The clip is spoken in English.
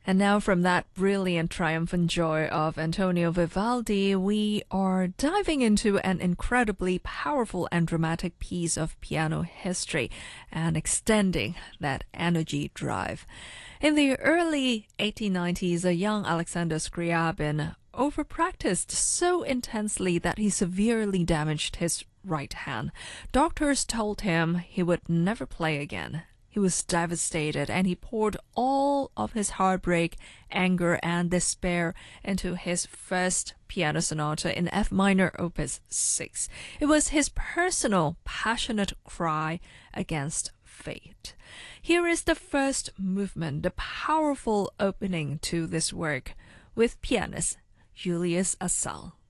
And now, from that brilliant triumphant joy of Antonio Vivaldi, we are diving into an incredibly powerful and dramatic piece of piano history and extending that energy drive. In the early 1890s, a young Alexander Scriabin overpracticed so intensely that he severely damaged his right hand. Doctors told him he would never play again. He was devastated and he poured all of his heartbreak, anger, and despair into his first piano sonata in F minor, opus 6. It was his personal, passionate cry against fate. Here is the first movement, the powerful opening to this work, with pianist Julius Asal.